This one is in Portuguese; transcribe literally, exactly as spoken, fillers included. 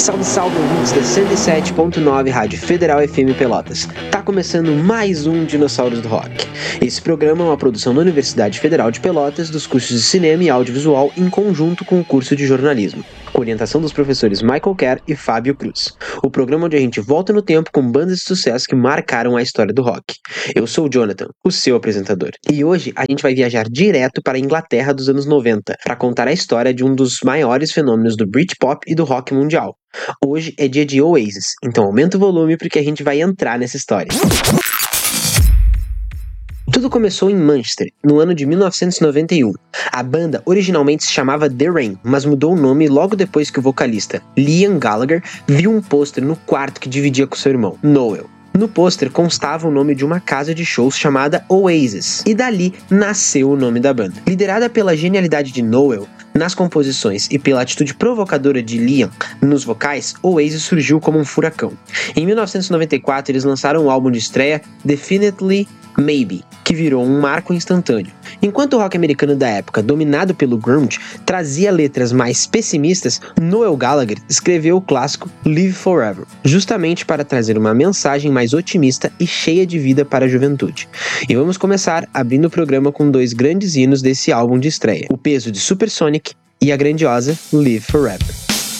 Salve, salve, ouvintes da cento e sete ponto nove Rádio Federal F M Pelotas. Tá começando mais um Dinossauros do Rock. Esse programa é uma produção da Universidade Federal de Pelotas dos cursos de Cinema e Audiovisual em conjunto com o curso de Jornalismo, com orientação dos professores Michael Kerr e Fábio Cruz. O programa onde a gente volta no tempo com bandas de sucesso que marcaram a história do rock. Eu sou o Jonathan, o seu apresentador. E hoje a gente vai viajar direto para a Inglaterra dos anos noventa para contar a história de um dos maiores fenômenos do Britpop e do rock mundial. Hoje é dia de Oasis, então aumenta o volume porque a gente vai entrar nessa história. Tudo começou em Manchester, no ano de mil novecentos e noventa e um. A banda originalmente se chamava The Rain, mas mudou o nome logo depois que o vocalista Liam Gallagher viu um pôster no quarto que dividia com seu irmão, Noel. No pôster constava o nome de uma casa de shows chamada Oasis, e dali nasceu o nome da banda. Liderada pela genialidade de Noel nas composições e pela atitude provocadora de Liam nos vocais, Oasis surgiu como um furacão. Em mil novecentos e noventa e quatro eles lançaram o álbum de estreia Definitely Maybe, que virou um marco instantâneo. Enquanto o rock americano da época, dominado pelo grunge, trazia letras mais pessimistas, Noel Gallagher escreveu o clássico Live Forever, justamente para trazer uma mensagem mais otimista e cheia de vida para a juventude. E vamos começar abrindo o programa com dois grandes hinos desse álbum de estreia, o peso de Supersonic e a grandiosa Live Forever.